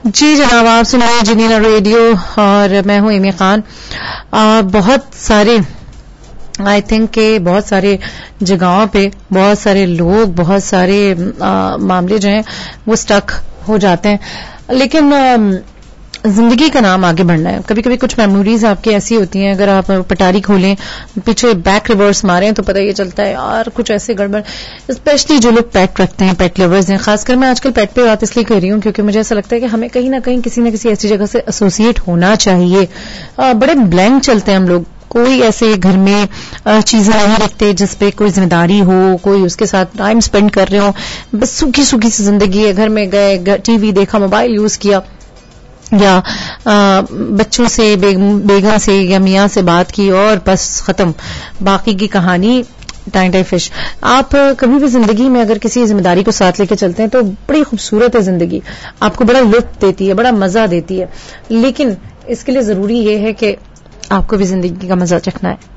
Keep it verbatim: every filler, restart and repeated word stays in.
جی جناب، آپ سن رہے ہیں جنینا ریڈیو اور میں ہوں ایمی خان. آ, بہت سارے آئی تھنک کہ بہت سارے جگہوں پہ بہت سارے لوگ بہت سارے آ, معاملے جو ہیں وہ سٹک ہو جاتے ہیں، لیکن آ, زندگی کا نام آگے بڑھنا ہے. کبھی کبھی کچھ میموریز آپ کی ایسی ہوتی ہیں، اگر آپ پٹاری کھولیں پیچھے بیک ریورس ماریں تو پتہ یہ چلتا ہے یار کچھ ایسے گڑبڑ. اسپیشلی جو لوگ پیٹ رکھتے ہیں، پیٹ لیورز ہیں، خاص کر میں آج کل پیٹ پہ بات اس لیے کر رہی ہوں کیونکہ مجھے ایسا لگتا ہے کہ ہمیں کہیں نہ کہیں کسی نہ کسی ایسی جگہ سے ایسوسیٹ ہونا چاہیے. آ, بڑے بلینک چلتے ہیں ہم لوگ، کوئی ایسے گھر میں چیزیں نہیں رکھتے جس پہ کوئی ذمہ داری ہو، کوئی اس کے ساتھ ٹائم سپینڈ کر رہے ہو. بس سوکھی سوکھی سی زندگی ہے، گھر میں گئے، ٹی وی دیکھا، موبائل یوز کیا، یا بچوں سے، بیگم سے یا میاں سے بات کی اور بس ختم. باقی کی کہانی ٹائم ٹائم فش. آپ کبھی بھی زندگی میں اگر کسی ذمہ داری کو ساتھ لے کے چلتے ہیں تو بڑی خوبصورت ہے زندگی، آپ کو بڑا لطف دیتی ہے، بڑا مزہ دیتی ہے. لیکن اس کے لیے ضروری یہ ہے کہ آپ کو بھی زندگی کا مزہ چکھنا ہے.